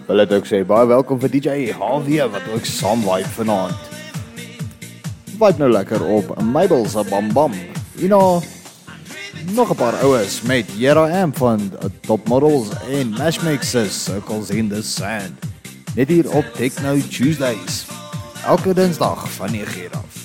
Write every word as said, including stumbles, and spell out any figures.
Wil het ook sê, baie welkom vir D J H W, wat ook saam vibe vanaand. Vibe nou lekker op Mabel's Bam Bam. You know, nog 'n paar oues met Here I Am van Top Models en Mash Mixes, Circles in the Sand. Net hier op Techno Tuesdays. Elke dinsdag van nege uur af.